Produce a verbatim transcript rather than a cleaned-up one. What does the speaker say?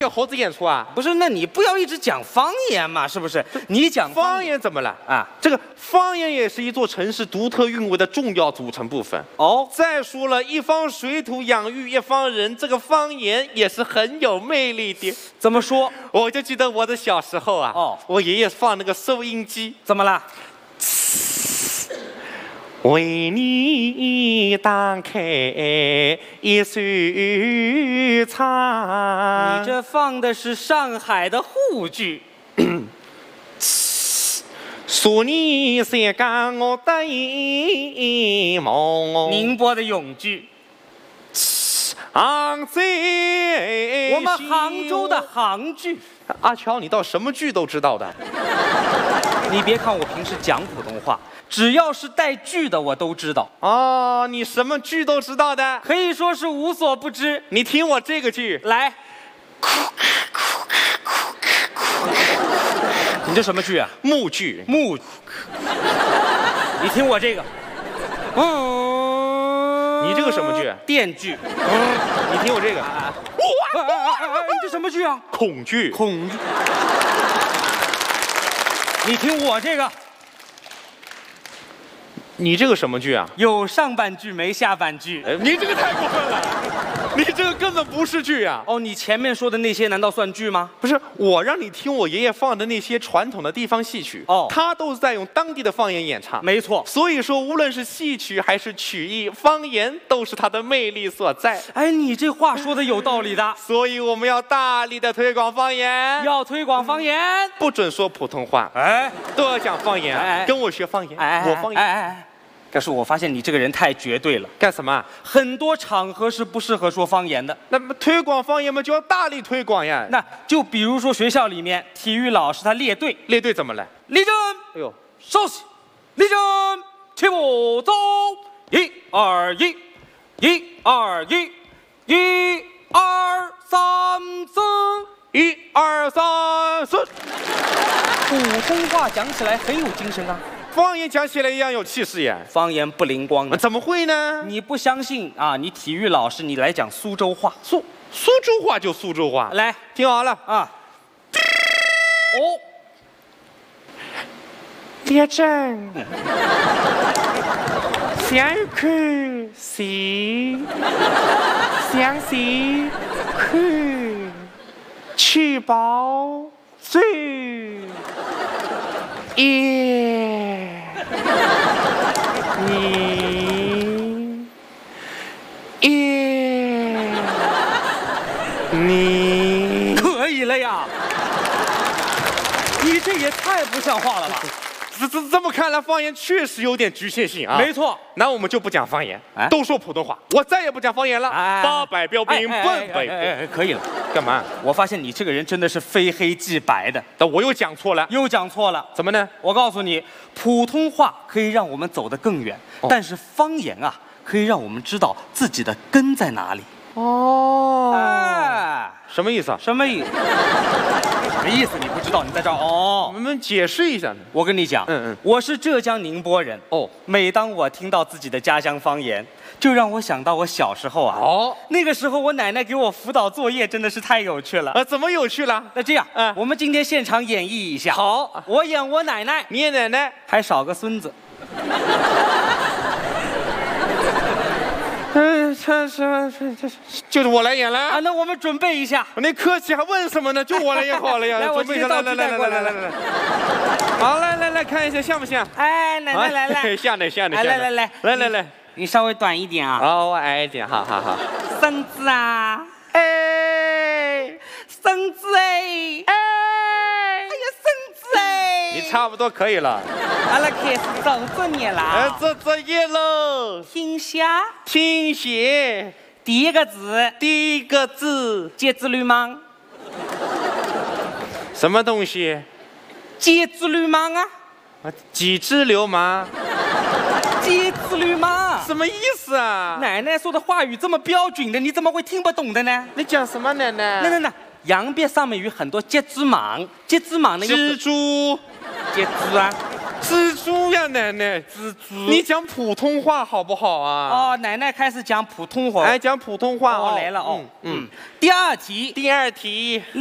这猴子演出啊？ 不是，那你不要一直讲方言嘛，是不是？你讲方言怎么了啊？ 这个方言也是一座城市独特韵味的重要组成部分。 哦， 再说了，一方水土养育一方人，这个方言也是很有魅力的。 怎么说？ 我就记得我的小时候啊， 哦， 我爷爷放那个收音机， 怎么了？ 为你打开一扇窗。 你这放的是上海的沪剧。 说你才讲我的一梦。 宁波的永剧。 杭州， 我们杭州的杭剧。 阿乔，你倒什么剧都知道的。 你别看我平时讲普通话，只要是带剧的我都知道。 哦，你什么剧都知道的， 可以说是无所不知。 你听我这个剧来。你这什么剧啊？ 木剧。 木。你听我这个。嗯。 你这个什么剧？ 电剧。 嗯。你听我这个。 啊！你这什么剧啊？ 恐惧。 恐惧。你听我这个。 你这个什么剧啊？ 有上半句没下半句。 哎，你这个太过分了，你这个根本不是剧啊！ 哦，你前面说的那些难道算剧吗？ 不是，我让你听我爷爷放的那些传统的地方戏曲， 哦， 他都是在用当地的方言演唱。 没错， 所以说无论是戏曲还是曲艺，方言都是它的魅力所在。 哎，你这话说的有道理的。 所以我们要大力的推广方言， 要推广方言， 不准说普通话， 哎， 都要讲方言， 哎， 跟我学方言， 哎， 我方言。 哎哎哎，但是我发现你这个人太绝对了。 干什么？ 很多场合是不适合说方言的。 那么推广方言嘛，就要大力推广呀。 那就比如说学校里面体育老师他列队， 列队怎么了？ 立正， 哎呦， 稍息，立正，起步走，一二一，一二一，一二三四， 一二三四。 普通话讲起来很有精神啊。 方言讲起来一样有气势呀。 方言不灵光的。 怎么会呢？ 你不相信啊？你体育老师，你来讲苏州话。 苏苏州话就苏州话。 来， 听好了啊。哦。 列阵。向看齐，向西看，取宝最。耶，你，耶，你可以了呀！你这也太不像话了吧！ 这这这么看来，方言确实有点局限性啊。 没错， 那我们就不讲方言， 哎、 都说普通话。我再也不讲方言了。 哎、 八百标兵，奔北哎哎哎，可以了。 干嘛？ 我发现你这个人真的是非黑即白的。 但我又讲错了， 又讲错了。 怎么呢？ 我告诉你，普通话可以让我们走得更远，哦、但是方言啊，可以让我们知道自己的根在哪里。 哦， 哎， 什么意思啊？ 什么意思？什么意思？你不知道？你在这儿哦。 我们解释一下。 我跟你讲， 嗯嗯， 我是浙江宁波人。 哦， 每当我听到自己的家乡方言，就让我想到我小时候啊。 哦， 那个时候我奶奶给我辅导作业，真的是太有趣了。 啊，怎么有趣了？ 那这样， 嗯， 我们今天现场演绎一下。 好， 我演我奶奶， 你演奶奶， 还少个孙子。 嗯，这这这这就是我来演了啊！那我们准备一下。 你客气还问什么呢？就我来演好了呀！ 来，我准备一下，来来来来来来来。好，来来来看一下像不像？ 哎，奶奶来来， 像的像的。 来来来来来来来， 你稍微短一点啊。 好，我矮一点，好好好。 孙子啊， 哎， 孙子哎， 哎， 哎呀，孙子哎， 你差不多可以了。 好了，开始做作业了。 哎，做作业喽。 听写， 听写。 第一个字， 第一个字， 节肢流氓。 什么东西？ 节肢流氓啊！ 几只流氓？ 节肢流氓什么意思啊？ 奶奶说的话语这么标准的，你怎么会听不懂的呢？ 你讲什么奶奶？ 那那那，洋壁上面有很多节肢蟒，节肢蟒那个蜘蛛， 节肢啊， 蜘蛛呀，奶奶， 蜘蛛。 你讲普通话好不好啊？ 哦，奶奶开始讲普通话。 哎，讲普通话哦，来了哦。 嗯嗯。 第二题， 第二题。